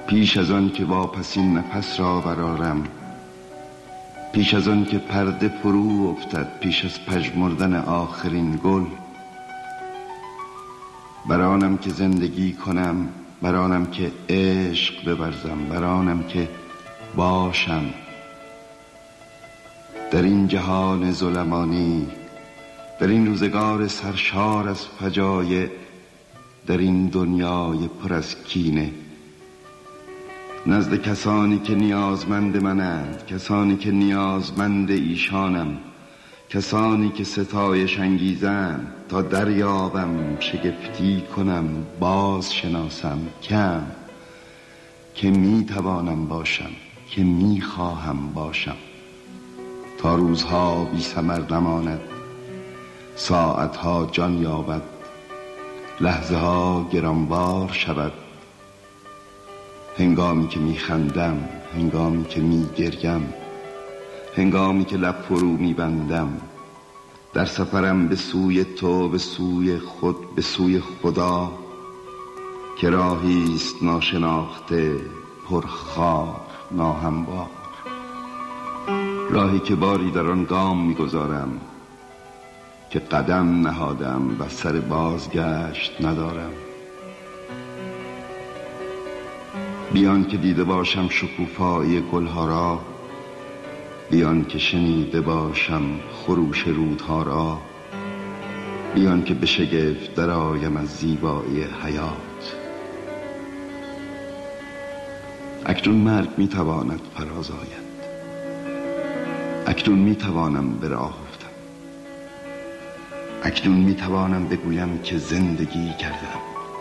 پیش از آن که واپسین نفس را برارم، پیش از آن که پرده فرو افتد، پیش از پژمردن آخرین گل، برانم که زندگی کنم، برانم که عشق بورزم، برانم که باشم در این جهان ظلمانی، در این روزگار سرشار از فجایع، در این دنیای پر از کینه، نزد کسانی که نیازمند منند، کسانی که نیازمند ایشانم، کسانی که ستایش انگیزند، تا دریابم، شگفتی کنم، باز شناسم کم که می توانم باشم، که می خواهم باشم، تا روزها بی ثمر نماند، ساعتها جان یابد، لحظه ها گرانبار شود، هنگامی که می خندم، هنگامی که می گریم، هنگامی که لب فرو می بندم، در سفرم به سوی تو، به سوی خود، به سوی خدا، که راهی است ناشناخته، پرخار، ناهموار، راهی که باری در آن گام می گذارم، که قدم نهادم و سر بازگشت ندارم. بیان که دیده باشم شکوفایی گلها را، بیان که شنیده باشم خروش رودها را، بیان که به شگفت درآیم از زیبایی حیات. اکنون مرگ می تواند فراز آید، اکنون می توانم به راه افتم، اکنون می توانم بگویم که زندگی کردم.